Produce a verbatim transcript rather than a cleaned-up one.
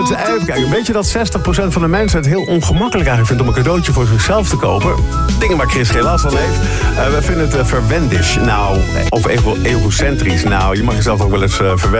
Even kijken, weet je dat zestig procent van de mensen het heel ongemakkelijk eigenlijk vindt om een cadeautje voor zichzelf te kopen? Dingen waar Chris geen last van heeft. Uh, we vinden het uh, verwendisch. Nou, of ego- egocentrisch. Nou, je mag jezelf ook wel eens uh, verwennen.